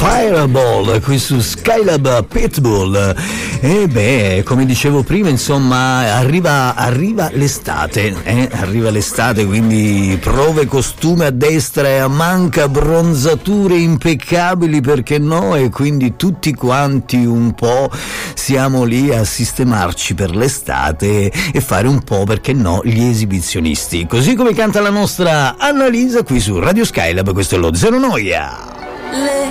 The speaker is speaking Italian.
Fireball qui su Skylab Pitbull. E beh, come dicevo prima, insomma, arriva l'estate, arriva l'estate, quindi prove, costume a destra e a manca, bronzature impeccabili, perché no? E quindi tutti quanti un po' siamo lì a sistemarci per l'estate e fare un po', perché no, gli esibizionisti, così come canta la nostra Annalisa qui su Radio Skylab. Questo è lo Zero Noia.